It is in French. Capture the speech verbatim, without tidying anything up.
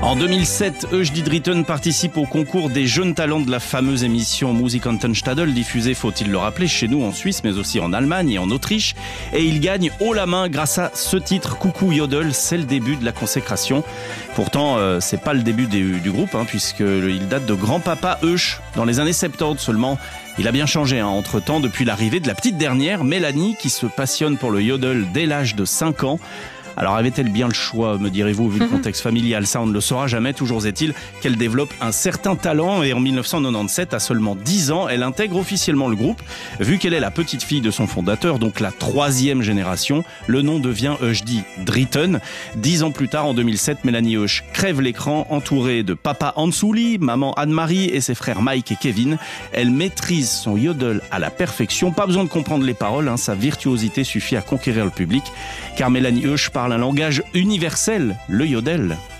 En deux mille sept, Eugdi Dritten participe au concours des jeunes talents de la fameuse émission Musikantenstadel, diffusée, faut-il le rappeler, chez nous en Suisse, mais aussi en Allemagne et en Autriche. Et il gagne haut la main grâce à ce titre, Coucou Yodel, c'est le début de la consécration. Pourtant, euh, c'est pas le début du, du groupe, hein, puisqu'il date de Grand-Papa Eusch, dans les années soixante-dix seulement. Il a bien changé hein, entre-temps, depuis l'arrivée de la petite dernière, Mélanie, qui se passionne pour le yodel dès l'âge de cinq ans. Alors avait-elle bien le choix, me direz-vous, vu le contexte familial? Ça, on ne le saura jamais. Toujours est-il qu'elle développe un certain talent et en mille neuf cent quatre-vingt-dix-sept, à seulement dix ans, elle intègre officiellement le groupe. Vu qu'elle est la petite fille de son fondateur, donc la troisième génération, le nom devient Eugdi Dritten. Dix ans plus tard, en deux mille sept, Mélanie Eusch crève l'écran entourée de papa Hansuli, maman Anne-Marie et ses frères Mike et Kevin. Elle maîtrise son yodel à la perfection. Pas besoin de comprendre les paroles, hein, sa virtuosité suffit à conquérir le public. Car Mélanie Eusch parle un langage universel, le yodel.